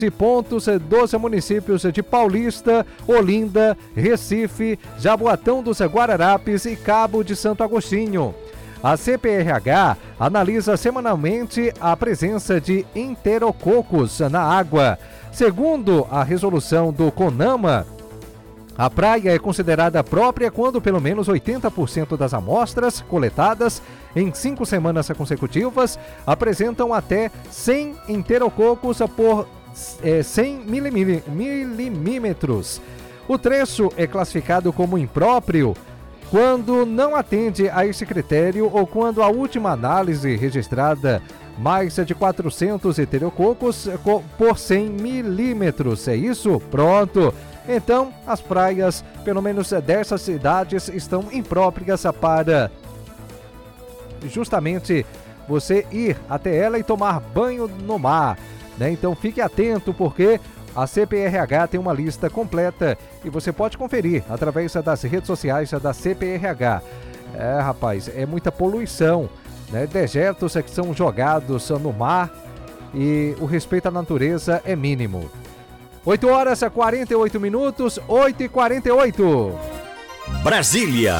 pontos dos municípios de Paulista, Olinda, Recife, Jaboatão dos Guararapes e Cabo de Santo Agostinho. A CPRH analisa semanalmente a presença de enterococos na água. Segundo a resolução do CONAMA, a praia é considerada própria quando pelo menos 80% das amostras coletadas em 5 semanas consecutivas apresentam até 100 enterococos por 100 milímetros. O trecho é classificado como impróprio quando não atende a esse critério ou quando a última análise registrada mais de 400 enterococos por 100 milímetros. É isso? Pronto! Então, as praias, pelo menos dessas cidades, estão impróprias para justamente você ir até ela e tomar banho no mar, né? Então, fique atento porque a CPRH tem uma lista completa e você pode conferir através das redes sociais da CPRH. Rapaz, é muita poluição, né? Dejetos que são jogados no mar e o respeito à natureza é mínimo. 8h48, 8h48. Brasília.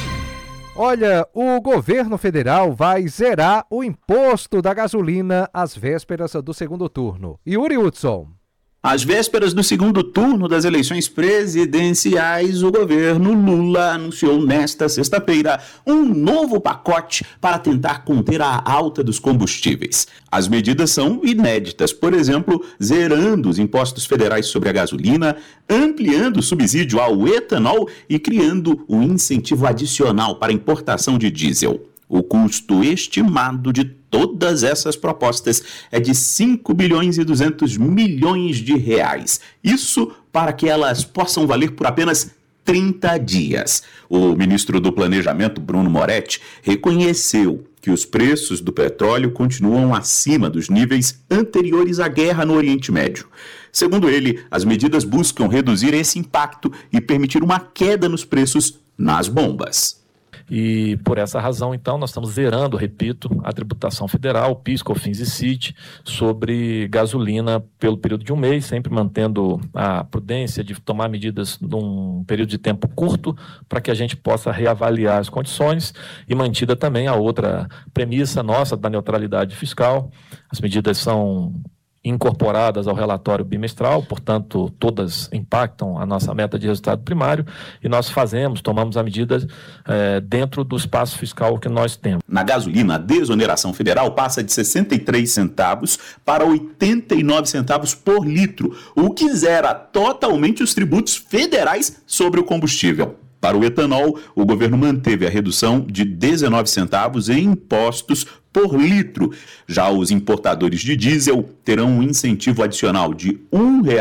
Olha, o governo federal vai zerar o imposto da gasolina às vésperas do segundo turno. Yuri Hudson. Às vésperas do segundo turno das eleições presidenciais, o governo Lula anunciou nesta sexta-feira um novo pacote para tentar conter a alta dos combustíveis. As medidas são inéditas, por exemplo, zerando os impostos federais sobre a gasolina, ampliando o subsídio ao etanol e criando um incentivo adicional para a importação de diesel. O custo estimado de todas essas propostas é de 5 bilhões e 200 milhões de reais. Isso para que elas possam valer por apenas 30 dias. O ministro do Planejamento, Bruno Moretti, reconheceu que os preços do petróleo continuam acima dos níveis anteriores à guerra no Oriente Médio. Segundo ele, as medidas buscam reduzir esse impacto e permitir uma queda nos preços nas bombas. E por essa razão, então, nós estamos zerando, repito, a tributação federal, PIS, COFINS e CIT sobre gasolina pelo período de um mês, sempre mantendo a prudência de tomar medidas num período de tempo curto para que a gente possa reavaliar as condições e mantida também a outra premissa nossa da neutralidade fiscal. As medidas são incorporadas ao relatório bimestral, portanto, todas impactam a nossa meta de resultado primário e nós tomamos a medida dentro do espaço fiscal que nós temos. Na gasolina, a desoneração federal passa de 63 centavos para 89 centavos por litro, o que zera totalmente os tributos federais sobre o combustível. Para o etanol, o governo manteve a redução de 19 centavos em impostos por litro. Já os importadores de diesel terão um incentivo adicional de R$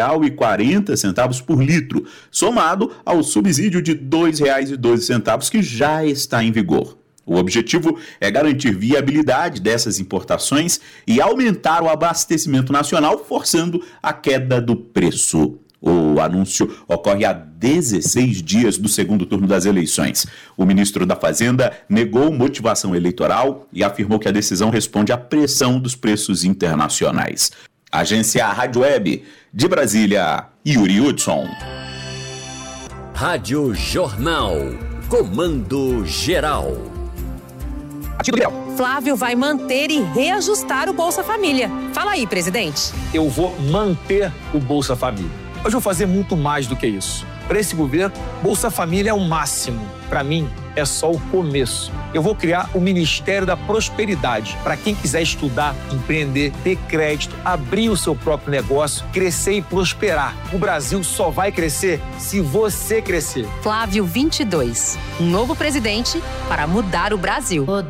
1,40 por litro, somado ao subsídio de R$ 2,12 que já está em vigor. O objetivo é garantir viabilidade dessas importações e aumentar o abastecimento nacional, forçando a queda do preço. O anúncio ocorre há 16 dias do segundo turno das eleições. O ministro da Fazenda negou motivação eleitoral e afirmou que a decisão responde à pressão dos preços internacionais. Agência Rádio Web, de Brasília, Yuri Hudson. Rádio Jornal, Comando Geral. Flávio vai manter e reajustar o Bolsa Família. Fala aí, presidente. Eu vou manter o Bolsa Família. Hoje eu vou fazer muito mais do que isso. Para esse governo, Bolsa Família é o máximo. Para mim, é só o começo. Eu vou criar o Ministério da Prosperidade para quem quiser estudar, empreender, ter crédito, abrir o seu próprio negócio, crescer e prosperar. O Brasil só vai crescer se você crescer. Flávio 22, um novo presidente para mudar o Brasil.